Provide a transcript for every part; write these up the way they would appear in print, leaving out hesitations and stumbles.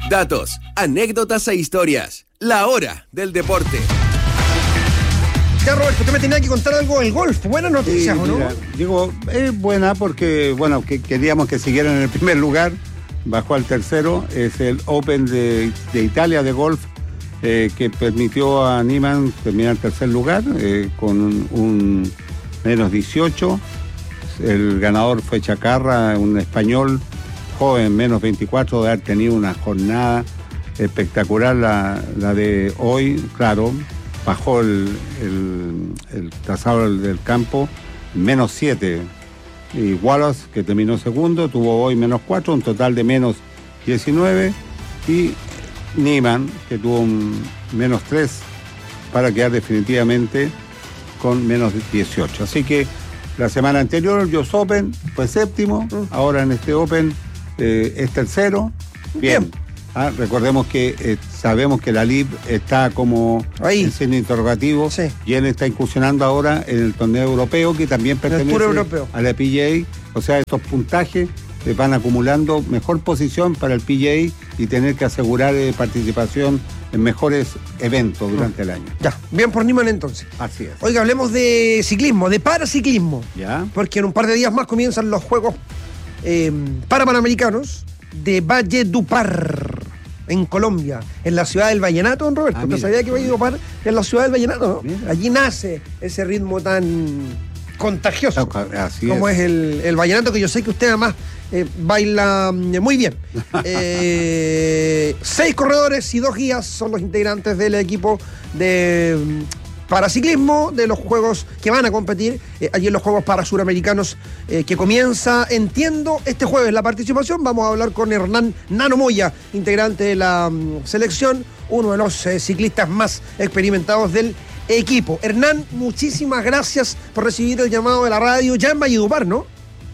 Datos, anécdotas e historias. La hora del deporte. Ya, Roberto, usted me tenía que contar algo del golf. Buenas noticias, ¿o no? Mira, digo, es buena porque, bueno, que queríamos que siguieran en el primer lugar. Bajó al tercero. Es el Open de Italia de golf, que permitió a Niemann terminar en tercer lugar con un menos 18. El ganador fue Chacarra, un español joven, menos 24, de haber tenido una jornada espectacular la de hoy. Claro, bajó el trazado del campo, menos 7. Y Wallace, que terminó segundo, tuvo hoy menos 4, un total de menos 19. Y Niemann, que tuvo un menos 3, para quedar definitivamente con menos 18. Así que la semana anterior el US Open fue séptimo, ahora en este Open es tercero. Bien. Recordemos que sabemos que la LIV está como ahí, en signo interrogativo, sí. Y él está incursionando ahora en el torneo europeo, que también pertenece a la PGA. O sea, estos puntajes van acumulando mejor posición para el PGA y tener que asegurar participación en mejores eventos durante el año. Ya, bien por Niemann entonces. Así es. Oiga, hablemos de ciclismo, de paraciclismo. Ya. Porque en un par de días más comienzan los Juegos Panamericanos de Valledupar, en Colombia, en la ciudad del Vallenato, don Roberto. ¿Usted sabía que Valledupar es la ciudad del Vallenato, no? Allí nace ese ritmo tan contagioso como es el vallenato, que yo sé que usted además baila muy bien. 6 corredores y 2 guías son los integrantes del equipo de paraciclismo de los Juegos que van a competir allí en los Juegos Parasuramericanos, que comienza, entiendo, este jueves la participación. Vamos a hablar con Hernán Nano Moya, integrante de la selección, uno de los ciclistas más experimentados del equipo. Hernán, muchísimas gracias por recibir el llamado de la radio, ya en Valledupar, ¿no?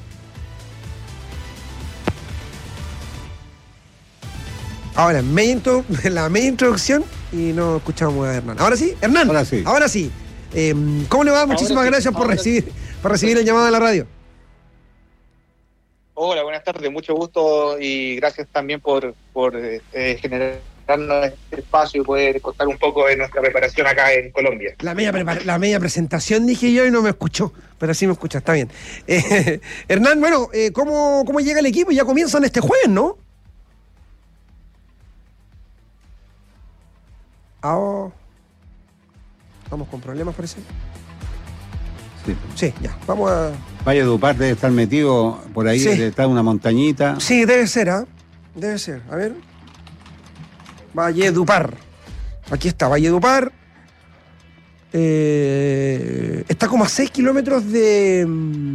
Ahora, la media introducción y no escuchamos a Hernán. ¿Ahora sí? Hernán. Ahora sí. ¿Cómo le va? Muchísimas gracias por recibir el llamado de la radio. Hola, buenas tardes. Mucho gusto y gracias también por generarnos este espacio y poder contar un poco de nuestra preparación acá en Colombia. La media presentación dije yo y no me escuchó, pero sí me escucha, está bien. Hernán, bueno, ¿cómo llega el equipo? Ya comienzan este jueves, ¿no? Vamos con problemas, parece. Sí, ya, vamos a... Valledupar debe estar metido por ahí, debe estar una montañita. Sí, debe ser, debe ser, a ver. Valledupar. Aquí está, Valledupar. Está como a 6 kilómetros de...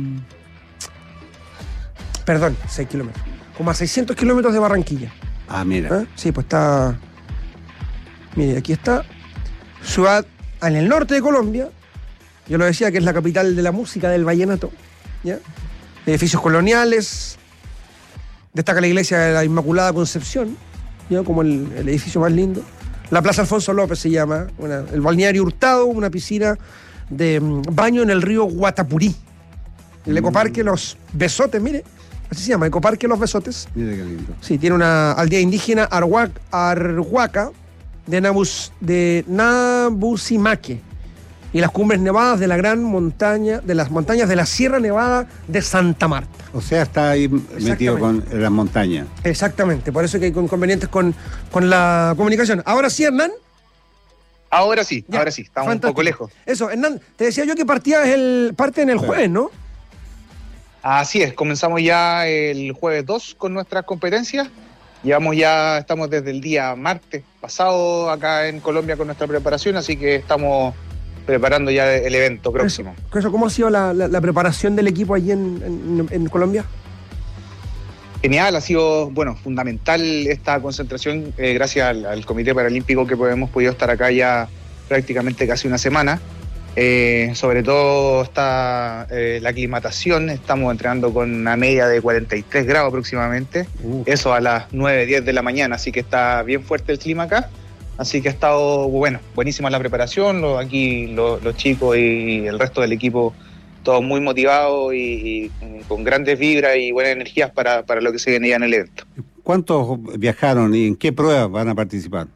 Perdón, 6 kilómetros. Como a 600 kilómetros de Barranquilla. Mira. Sí, pues está... Mire, aquí está, ciudad en el norte de Colombia. Yo lo decía que es la capital de la música del vallenato, ¿ya? Edificios coloniales. Destaca la iglesia de la Inmaculada Concepción, ¿ya? Como el edificio más lindo. La Plaza Alfonso López se llama. El balneario Hurtado, una piscina de baño en el río Guatapurí. El ecoparque Los Besotes, mire. Así se llama, ecoparque Los Besotes. Mire qué lindo. Sí, tiene una aldea indígena Arhuaca de Nabusimaque, y las cumbres nevadas de la gran montaña, de las montañas de la Sierra Nevada de Santa Marta. O sea, está ahí metido con las montañas. Exactamente, por eso que hay inconvenientes con la comunicación. ¿Ahora sí, Hernán? Ahora sí, estamos fantástico. Un poco lejos. Eso, Hernán, te decía yo que parte en el jueves, ¿no? Así es, comenzamos ya el jueves 2 con nuestras competencias. Estamos desde el día martes pasado acá en Colombia con nuestra preparación, así que estamos preparando ya el evento próximo. ¿Cómo ha sido la preparación del equipo allí en Colombia? Genial, ha sido fundamental esta concentración, gracias al Comité Paralímpico, que hemos podido estar acá ya prácticamente casi una semana. Sobre todo está la aclimatación. Estamos entrenando con una media de 43 grados aproximadamente, eso a las 9-10 de la mañana, así que está bien fuerte el clima acá, así que ha estado buenísima la preparación. Los chicos y el resto del equipo, todos muy motivados y con grandes vibras y buenas energías para lo que se viene ya en el evento. ¿Cuántos viajaron y en qué pruebas van a participar?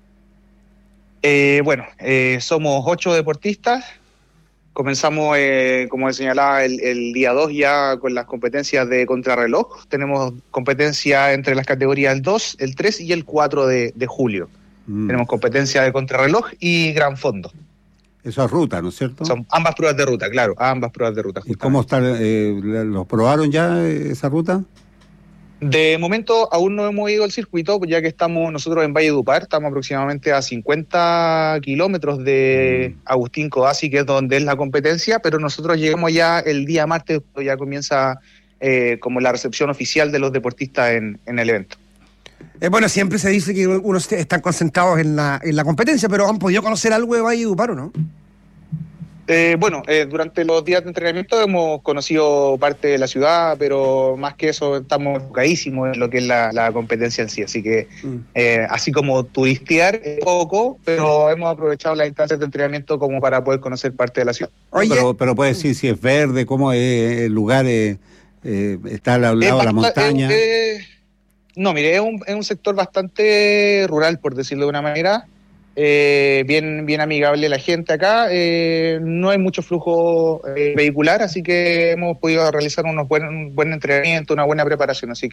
Somos 8 deportistas. Comenzamos, como señalaba, el día 2 ya con las competencias de contrarreloj. Tenemos competencia entre las categorías el 2, el 3 y el 4 de julio. Tenemos competencia de contrarreloj y gran fondo. Eso es ruta, ¿no es cierto? Son ambas pruebas de ruta, claro, ambas pruebas de ruta. ¿Y cómo está? ¿Los probaron ya esa ruta? De momento aún no hemos ido al circuito, ya que estamos nosotros en Valledupar, estamos aproximadamente a 50 kilómetros de Agustín Codazzi, que es donde es la competencia, pero nosotros llegamos ya el día martes, ya comienza como la recepción oficial de los deportistas en el evento. Bueno, siempre se dice que unos están concentrados en la competencia, pero ¿han podido conocer algo de Valledupar o no? Durante los días de entrenamiento hemos conocido parte de la ciudad, pero más que eso estamos enfocadísimos en lo que es la competencia en sí, así que así como turistear poco, pero hemos aprovechado las instancias de entrenamiento como para poder conocer parte de la ciudad. Oye, pero puede decir si es verde, cómo es el lugar, está al lado de la montaña. No, mire, es un sector bastante rural, por decirlo de una manera. Bien amigable la gente acá, no hay mucho flujo vehicular, así que hemos podido realizar un buen entrenamiento, una buena preparación, así